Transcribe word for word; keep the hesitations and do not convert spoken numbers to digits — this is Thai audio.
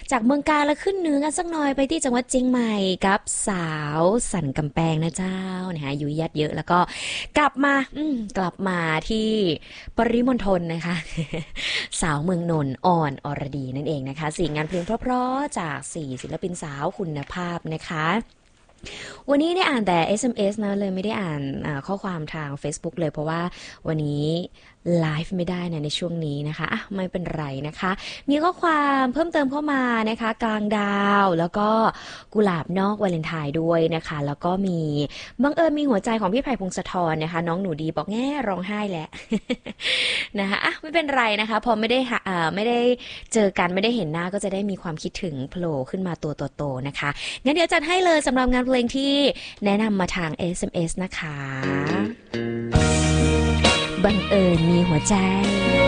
จากเมืองกาญแล้วขึ้นเหนือกันสักหน่อยไปที่จังหวัดเชียงใหม่กับสาวสันกำแพงนะเจ้านะคะอยู่ยัดเยอะแล้วก็กลับมาอืมกลับมาที่ปริมณฑลนะคะ สาวเมืองนนท์อ่อนอรดีนั่นเองนะคะสี่งานเพลงเพราะๆจากสี่ศิลปินสาวคุณภาพนะคะวันนี้ได้อ่านแต่ เอส เอ็ม เอส นะเลยไม่ได้อ่านข้อความทาง Facebook เลยเพราะว่าวันนี้ไลฟ์ไม่ได้นะในช่วงนี้นะคะอ่ะไม่เป็นไรนะคะมีข้อความเพิ่มเติมเข้ามานะคะกลางดาวแล้วก็กุหลาบนอกวาเลนไทน์ด้วยนะคะแล้วก็มีบังเอิญมีหัวใจของพี่ไผ่พงศธรนะคะน้องหนูดีบอกแง่ร้องไห้แหละ นะคะอ่ะไม่เป็นไรนะคะพอไม่ได้อ่าไม่ได้เจอกันไม่ได้เห็นหน้าก็จะได้มีความคิดถึงโผล่ขึ้นมาตัวโตๆนะคะงั้นเดี๋ยวจัดให้เลยสำหรับงานเพลงที่แนะนำมาทาง เอส เอ็ม เอส นะคะบังเอิญมีหัวใจ